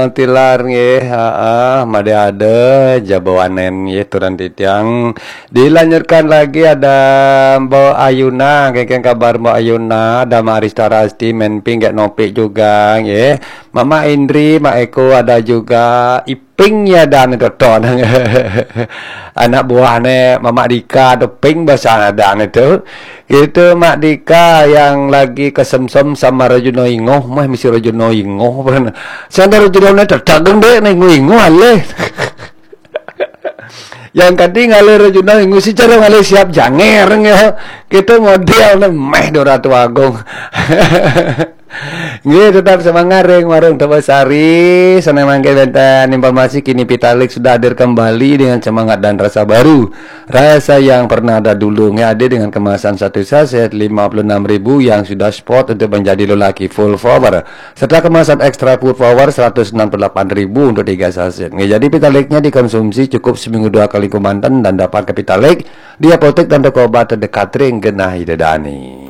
Tilar nggih, heeh, made ada Jabawanen nggih turun titiang. Dilanjutkan lagi ada Mbak Ayuna, kengkeng kabar Mbak Ayuna, ada Mak Arista Rasti, Menping gak Nopik juga nggih. Mama Indri, Mak Eko ada juga, Iping ya dan itu ton. Anak buahnya Mama Dika ada Ping bahasa dan itu. Itu Mak Dika yang lagi kesemsem sama Rajuno Ingoh, mah misi Rajuno Ingoh. Sandar Rajuno terdagang deh nih Ingoh ale. Yang kadang ngalir Rajuno Ingoh si cara ngalir siap janger ya. Kita model meh Doratu Agung. Nggih, tetap semangat ring warung Tebasari. Senang mangke benten informasi kini Pitalik sudah hadir kembali dengan semangat dan rasa baru. Rasa yang pernah ada dulu hadir dengan kemasan satu saset 56.000 yang sudah spot untuk menjadi lelaki full power. Serta kemasan extra full power 168.000 untuk 3 saset. Jadi Pitaliknya dikonsumsi cukup seminggu 2 kali kumantan dan dapat ke Pitalik di apotek dan toko obat terdekat ring Genah Hidadani.